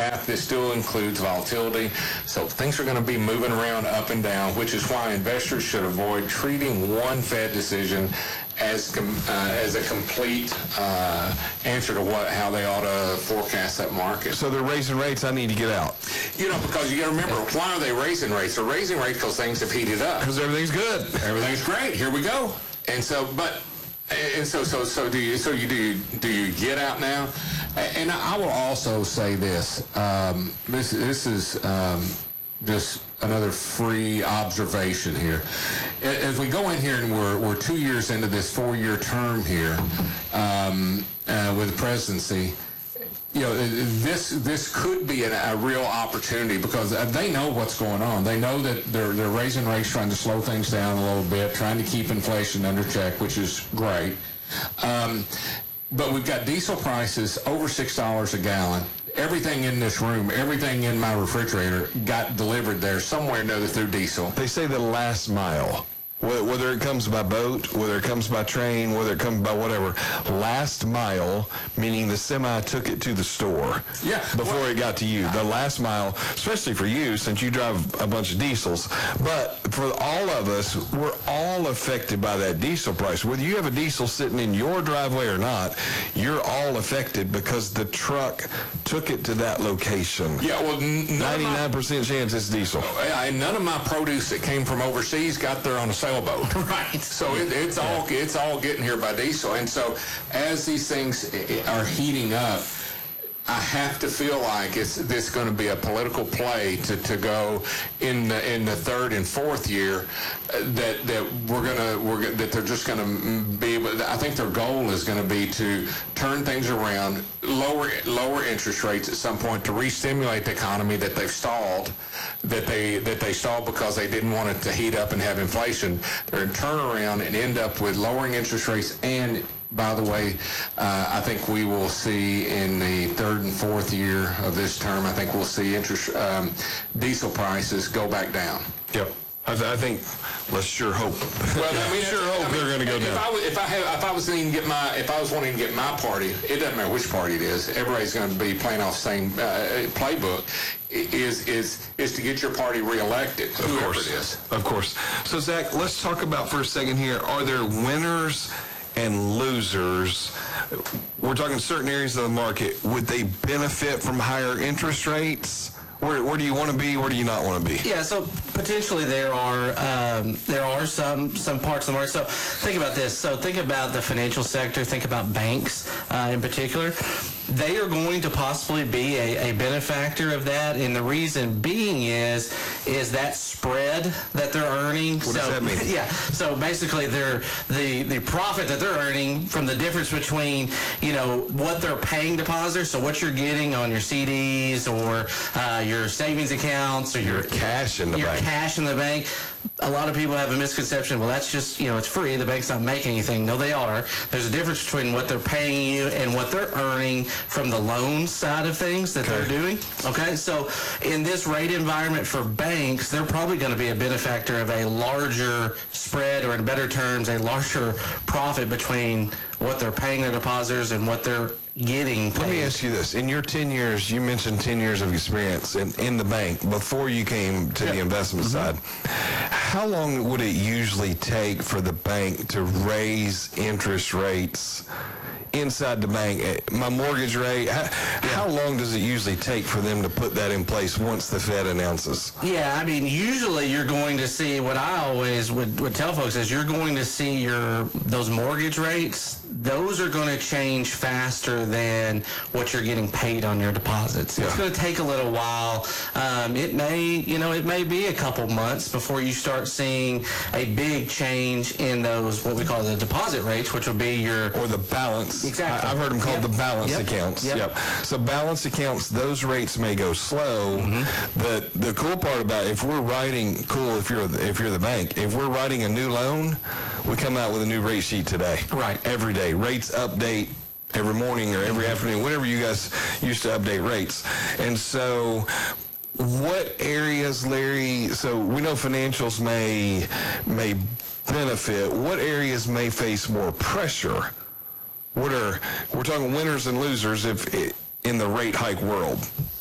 path that still includes volatility. So things are going to be moving around up and down, which is why investors should avoid treating one Fed decision as a complete answer to how they ought to forecast that market. So they're raising rates, I need to get out. Because you got to remember, why are they raising rates? They're raising rates because things have heated up. Because everything's good. Everything's great. Here we go. And so, do you get out now? And I will also say this. This is just another free observation here. As we go in here and we're 2 years into this 4-year term here with the presidency, this could be a real opportunity because they know what's going on. They know that they're raising rates, trying to slow things down a little bit, trying to keep inflation under check, which is great. But we've got diesel prices over $6 a gallon. Everything in this room, everything in my refrigerator got delivered there somewhere or another through diesel. They say the last mile, whether it comes by boat, whether it comes by train, whether it comes by whatever, last mile, meaning the semi took it to the store before it got to you. The last mile, especially for you, since you drive a bunch of diesels. But for all of us, we're all affected by that diesel price. Whether you have a diesel sitting in your driveway or not, you're all affected because the truck took it to that location. Yeah, well, 99% chance it's diesel. And none of my produce that came from overseas got there on a sailboat. Right. So it's all getting here by diesel. And so as these things are heating up, I have to feel like this going to be a political play to go in the third and fourth year that they're just going to be able. I think their goal is going to be to turn things around, lower interest rates at some point to re-stimulate the economy that they've stalled, that they stalled because they didn't want it to heat up and have inflation. They're going to turn around and end up with lowering interest rates. And by the way, I think we will see in the third and fourth year of this term, I think we'll see diesel prices go back down. Yep. I think, let's sure hope. Well, they're going to go down. If I was wanting to get my party, it doesn't matter which party it is. Everybody's going to be playing off the same playbook. Is to get your party reelected, whoever it is. Of course. So Zach, let's talk about for a second here. Are there winners and losers? We're talking certain areas of the market. Would they benefit from higher interest rates? Where do you want to be? Where do you not want to be? Yeah, so potentially there are some parts of the market. So think about this. So think about the financial sector. Think about banks in particular. They are going to possibly be a benefactor of that, and the reason being is that spread that they're earning. What does that mean? Yeah, so basically the profit that they're earning from the difference between what they're paying depositors, so what you're getting on your CDs or your savings accounts or your cash in the bank. Cash in the bank. A lot of people have a misconception, well, that's just, it's free. The bank's not making anything. No, they are. There's a difference between what they're paying you and what they're earning from the loan side of things that they're doing. Okay, so in this rate environment for banks, they're probably going to be a benefactor of a larger spread, or in better terms, a larger profit between what they're paying their depositors and what they're getting paid. Let me ask you this. In your 10 years, you mentioned 10 years of experience in the bank before you came to the investment side. How long would it usually take for the bank to raise interest rates inside the bank? My mortgage rate, how long does it usually take for them to put that in place once the Fed announces? Yeah, I mean, usually you're going to see, what I always would tell folks is you're going to see those mortgage rates, those are going to change faster than what you're getting paid on your deposits. It's going to take a little while. It may be a couple months before you start seeing a big change in those, what we call the deposit rates, which will be or the balance. Exactly. I've heard them called the balance accounts. Yep. So balance accounts, those rates may go slow, but the cool part about it, if you're the bank, if we're writing a new loan, we come out with a new rate sheet today. Right. Every day. Rates update every morning or every afternoon, whenever you guys used to update rates. And so what areas, Larry, so we know financials may benefit. What areas may face more pressure? We're talking winners and losers in the rate hike world.